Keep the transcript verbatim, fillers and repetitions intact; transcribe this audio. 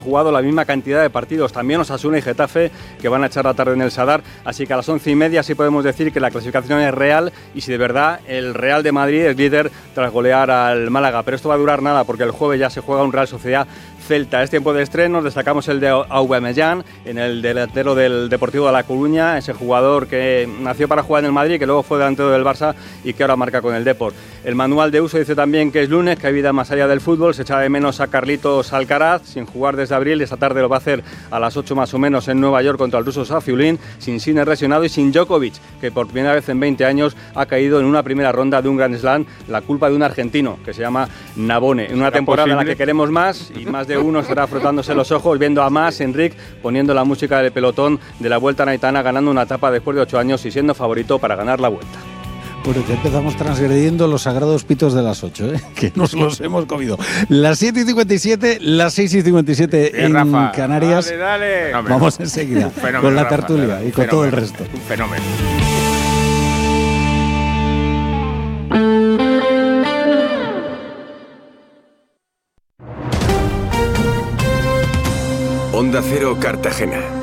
jugado la misma cantidad de partidos, también Osasuna y Getafe, que van a echar la tarde en el Sadar, así que a las once y media sí podemos decir que la clasificación es real y si de verdad el Real de Madrid es líder tras golear al Málaga, pero esto va a durar nada porque el jueves ya se juega un Real Sociedad Celta. Es tiempo de estrenos, destacamos el de Aubameyang, en el delantero del Deportivo de La Coruña, ese jugador que nació para jugar en el Madrid, que luego fue delantero del Barça y que ahora marca con el Depor. El manual de uso dice también que es lunes, que hay vida más allá del fútbol, se echa de menos a Carlitos Alcaraz, sin jugar desde abril, esta tarde lo va a hacer a las ocho más o menos en Nueva York contra el ruso Safiulin, sin Sinner lesionado y sin Djokovic, que por primera vez en veinte años ha caído en una primera ronda de un Grand Slam, la culpa de un argentino que se llama Nabone, en una temporada posible en la que queremos más y más de uno estará frotándose los ojos viendo a más Enric poniendo la música del pelotón de la Vuelta Naitana, ganando una etapa después de ocho años y siendo favorito para ganar la Vuelta. Bueno, ya empezamos transgrediendo los sagrados pitos de las ocho, ¿eh? Que nos los hemos comido. Las siete y cincuenta y siete, las seis y cincuenta y siete en Rafa, Canarias. Dale, dale. No, vamos enseguida fenómeno, con la Rafa, tertulia dale, y con fenómeno, todo el resto. Un fenómeno. Onda Cero Cartagena.